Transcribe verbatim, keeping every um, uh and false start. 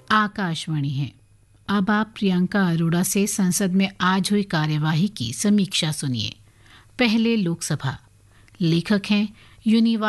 आकाशवाणी है। अब आप प्रियंका अरोड़ा से संसद में आज हुई कार्यवाही की समीक्षा सुनिए। पहले लोकसभा। लेखक हैं यूनिवा